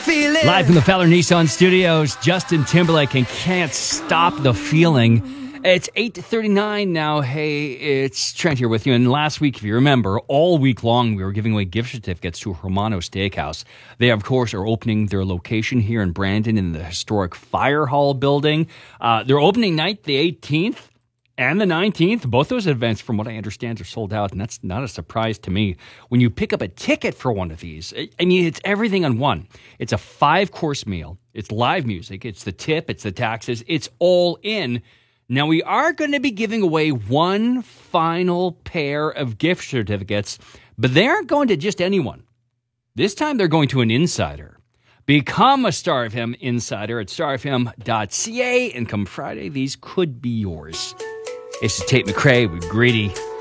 Live from the Feller Nissan Studios, Justin Timberlake and Can't Stop the Feeling. It's 8:39 now. Hey, it's Trent here with you. And last week, if you remember, all week long, we were giving away gift certificates to Hermano Steakhouse. They, of course, are opening their location here in Brandon in the historic Fire Hall building. Their opening night, the 18th. And the 19th, both those events, from what I understand, are sold out, and that's not a surprise to me. When you pick up a ticket for one of these, I mean, it's everything on one. It's a 5-course meal. It's live music. It's the tip. It's the taxes. It's all in. Now, we are going to be giving away one final pair of gift certificates, but they aren't going to just anyone. This time, they're going to an insider. Become a Star FM insider at starfm.ca, and come Friday, these could be yours. This is Tate McRae with Greedy.